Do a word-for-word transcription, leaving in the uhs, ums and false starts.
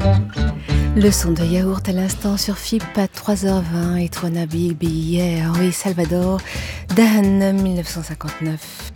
Le son de yaourt à l'instant sur F I P à trois heures vingt et Twana Baby, yeah, oui, Salvador Dan, mille neuf cent cinquante-neuf.